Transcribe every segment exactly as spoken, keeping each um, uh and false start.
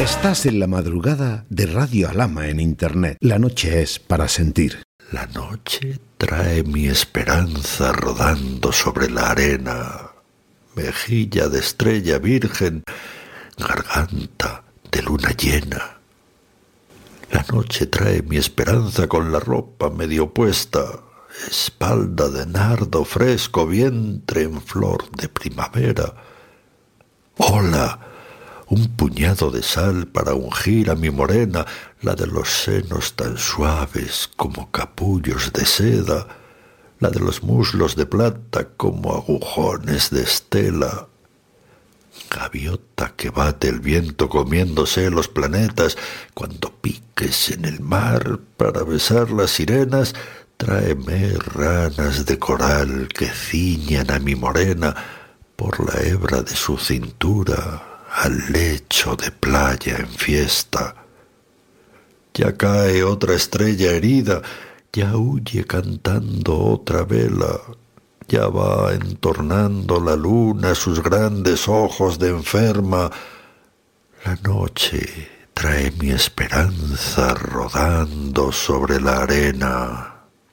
Estás en la madrugada de Radio Alhama en Internet. La noche es para sentir. La noche trae mi esperanza rodando sobre la arena. Mejilla de estrella virgen, garganta de luna llena. La noche trae mi esperanza con la ropa medio puesta, espalda de nardo fresco, vientre en flor de primavera. Hola, un puñado de sal para ungir a mi morena, la de los senos tan suaves como capullos de seda, la de los muslos de plata como agujones de estela. Gaviota que bate el viento comiéndose los planetas, cuando piques en el mar para besar las sirenas, tráeme ranas de coral que ciñan a mi morena por la hebra de su cintura al lecho de playa en fiesta. Ya cae otra estrella herida, ya huye cantando otra vela, ya va entornando la luna sus grandes ojos de enferma. La noche trae mi esperanza rodando sobre la arena.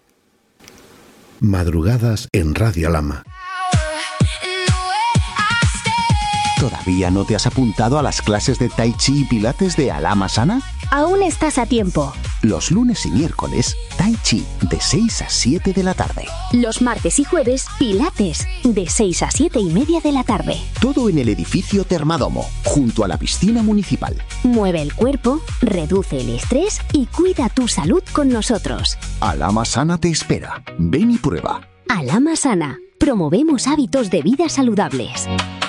Madrugadas en Radio Alhama. ¿Todavía no te has apuntado a las clases de Tai Chi y Pilates de Alhama Sana? Aún estás a tiempo. Los lunes y miércoles, Tai Chi de seis a siete de la tarde. Los martes y jueves, Pilates de seis a siete y media de la tarde. Todo en el edificio Termadomo, junto a la piscina municipal. Mueve el cuerpo, reduce el estrés y cuida tu salud con nosotros. Alhama Sana te espera. Ven y prueba. Alhama Sana. Promovemos hábitos de vida saludables.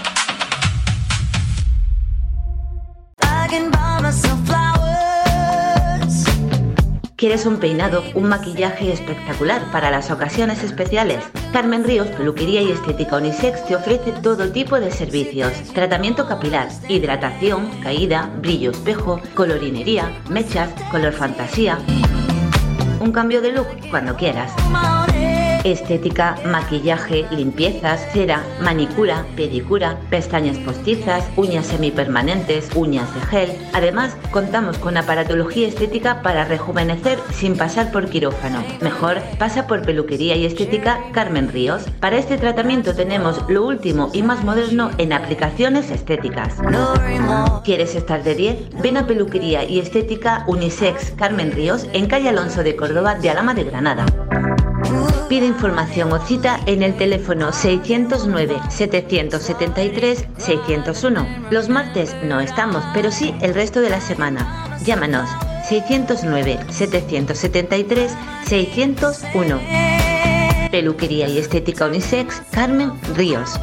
¿Quieres un peinado, un maquillaje espectacular para las ocasiones especiales? Carmen Ríos, Peluquería y Estética Unisex te ofrece todo tipo de servicios. Tratamiento capilar, hidratación, caída, brillo espejo, colorinería, mechas, color fantasía. Un cambio de look cuando quieras. Estética, maquillaje, limpiezas, cera, manicura, pedicura, pestañas postizas, uñas semipermanentes, uñas de gel. Además, contamos con aparatología estética para rejuvenecer sin pasar por quirófano. Mejor, pasa por Peluquería y Estética Carmen Ríos. Para este tratamiento tenemos lo último y más moderno en aplicaciones estéticas. ¿Quieres estar de diez? Ven a Peluquería y Estética Unisex Carmen Ríos en calle Alonso de Córdoba de Alhama de Granada. Pide información o cita en el teléfono seiscientos nueve, setecientos setenta y tres, seiscientos uno. Los martes no estamos, pero sí el resto de la semana. Llámanos seiscientos nueve, setecientos setenta y tres, seiscientos uno. Peluquería y Estética Unisex Carmen Ríos.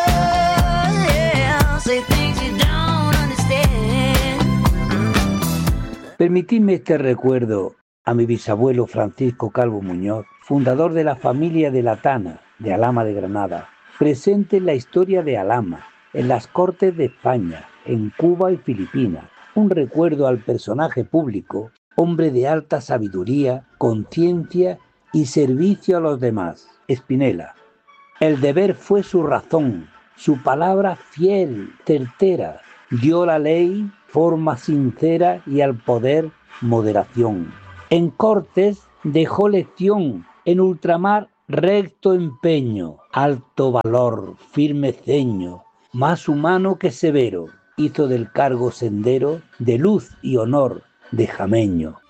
Permitidme este recuerdo a mi bisabuelo Francisco Calvo Muñoz, fundador de la familia de la Tana, de Alhama de Granada, presente en la historia de Alhama, en las Cortes de España, en Cuba y Filipinas. Un recuerdo al personaje público, hombre de alta sabiduría, conciencia y servicio a los demás. Espinela. El deber fue su razón, su palabra fiel, certera. Dio la ley forma sincera y al poder moderación. En Cortes dejó lección, en ultramar recto empeño, alto valor, firme ceño, más humano que severo, hizo del cargo sendero de luz y honor de jameño.